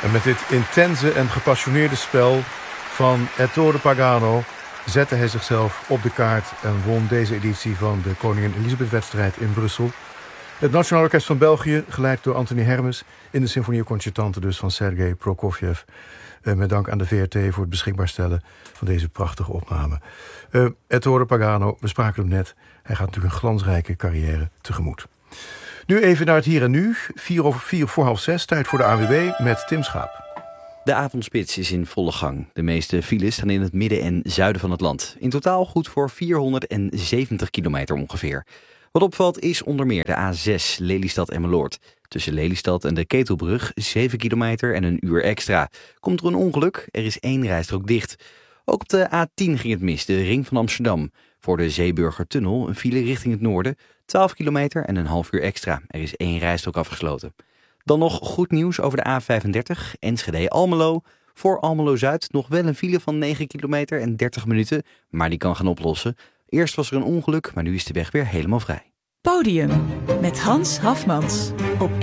En met dit intense en gepassioneerde spel van Ettore Pagano zette hij zichzelf op de kaart en won deze editie van de Koningin Elisabeth-wedstrijd in Brussel. Het Nationaal Orkest van België, geleid door Anthony Hermes, in de Sinfonia Concertante dus van Sergei Prokofjev. Met dank aan de VRT voor het beschikbaar stellen van deze prachtige opname. Ettore Pagano, we spraken hem net. Hij gaat natuurlijk een glansrijke carrière tegemoet. Nu even naar het hier en nu. 4:04, tijd voor de ANWB met Tim Schaap. De avondspits is in volle gang. De meeste files staan in het midden en zuiden van het land. In totaal goed voor 470 kilometer ongeveer. Wat opvalt is onder meer de A6 Lelystad-Emmeloord. Tussen Lelystad en de Ketelbrug 7 kilometer en een uur extra. Komt er een ongeluk? Er is 1 rijstrook dicht. Ook op de A10 ging het mis, de ring van Amsterdam. Voor de Zeeburgertunnel een file richting het noorden. 12 kilometer en een half uur extra. Er is 1 rijstrook afgesloten. Dan nog goed nieuws over de A35 Enschede-Almelo. Voor Almelo-Zuid nog wel een file van 9 kilometer en 30 minuten. Maar die kan gaan oplossen. Eerst was er een ongeluk, maar nu is de weg weer helemaal vrij. Podium met Hans Hafmans op